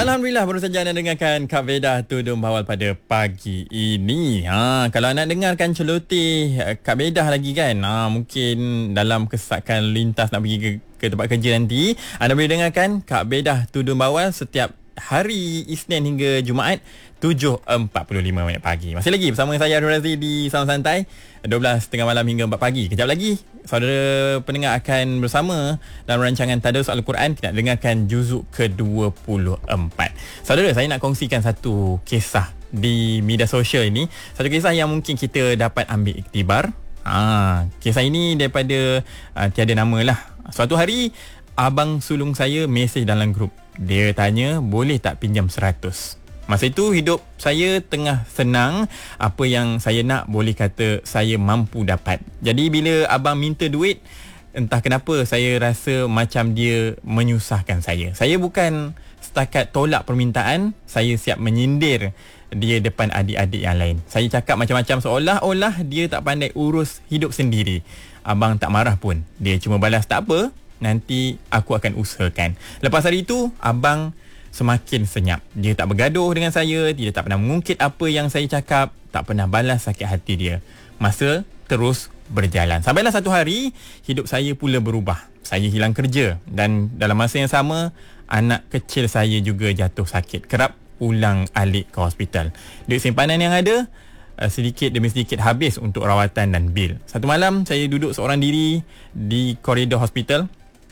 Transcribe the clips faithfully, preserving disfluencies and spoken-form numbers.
Alhamdulillah, baru saja anda dengarkan Kak Beda Tudung Bawal pada pagi ini. Ha, kalau anda dengarkan celoteh Kak Beda lagi kan, ha, mungkin dalam kesesakan lintas nak pergi ke, ke tempat kerja nanti, anda boleh dengarkan Kak Beda Tudung Bawal setiap hari Isnin hingga Jumaat tujuh empat puluh lima minit pagi. Masih lagi bersama saya Arun Razli di Sound Santai dua belas tiga puluh malam hingga empat pagi. Kejap lagi saudara pendengar akan bersama dalam rancangan Tadarus Al-Quran. Kita nak dengarkan juzuk ke dua puluh empat. Saudara, saya nak kongsikan satu kisah di media sosial ini. Satu kisah yang mungkin kita dapat ambil iktibar. Ha, kisah ini daripada uh, tiada nama lah. Suatu hari abang sulung saya mesej dalam grup. Dia tanya boleh tak pinjam seratus. Masa itu hidup saya tengah senang. Apa yang saya nak boleh kata saya mampu dapat. Jadi bila abang minta duit, entah kenapa saya rasa macam dia menyusahkan saya. Saya bukan setakat tolak permintaan, saya siap menyindir dia depan adik-adik yang lain. Saya cakap macam-macam seolah-olah dia tak pandai urus hidup sendiri. Abang tak marah pun. Dia cuma balas, tak apa, nanti aku akan usahakan. Lepas hari itu, abang semakin senyap. Dia tak bergaduh dengan saya, dia tak pernah mengungkit apa yang saya cakap, tak pernah balas sakit hati dia. Masa terus berjalan. Sampailah satu hari, hidup saya pula berubah. Saya hilang kerja dan dalam masa yang sama, anak kecil saya juga jatuh sakit. Kerap ulang alik ke hospital. Duit simpanan yang ada, sedikit demi sedikit habis untuk rawatan dan bil. Satu malam, saya duduk seorang diri di koridor hospital.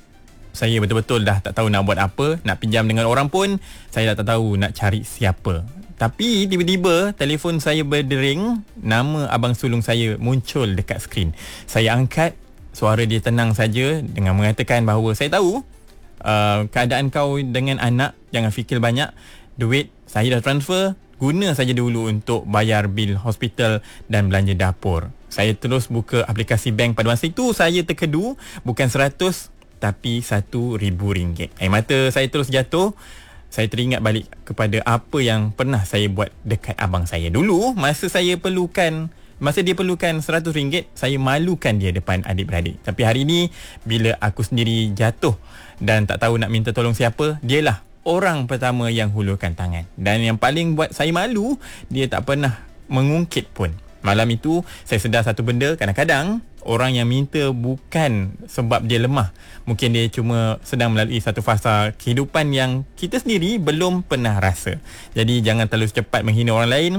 Saya betul-betul dah tak tahu nak buat apa. Nak pinjam dengan orang pun saya dah tak tahu nak cari siapa. Tapi tiba-tiba telefon saya berdering. Nama abang sulung saya muncul dekat skrin. Saya angkat. Suara dia tenang saja dengan mengatakan bahawa saya tahu uh, keadaan kau dengan anak, jangan fikir banyak. Duit saya dah transfer, guna saja dulu untuk bayar bil hospital dan belanja dapur. Saya terus buka aplikasi bank. Pada masa itu saya terkedu. Bukan seratus tapi satu ribu ringgit. Air mata saya terus jatuh. Saya teringat balik kepada apa yang pernah saya buat dekat abang saya. Dulu, masa saya perlukan, masa dia perlukan seratus ringgit, saya malukan dia depan adik-beradik. Tapi hari ini, bila aku sendiri jatuh dan tak tahu nak minta tolong siapa, dialah orang pertama yang hulurkan tangan. Dan yang paling buat saya malu, dia tak pernah mengungkit pun. Malam itu, saya sedar satu benda. Kadang-kadang, orang yang minta bukan sebab dia lemah. Mungkin dia cuma sedang melalui satu fasa kehidupan yang kita sendiri belum pernah rasa. Jadi, jangan terlalu cepat menghina orang lain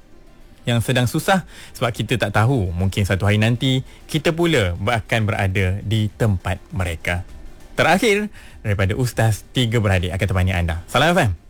yang sedang susah. Sebab kita tak tahu, mungkin satu hari nanti, kita pula akan berada di tempat mereka. Terakhir, daripada Ustaz Tiga Beradik akan temani anda. Salam F M.